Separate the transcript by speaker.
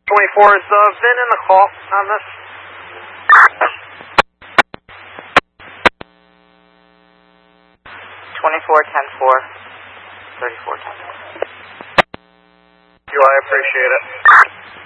Speaker 1: 24 is Vin in the call on this.
Speaker 2: 24-10-4, 34-10.
Speaker 1: I appreciate it.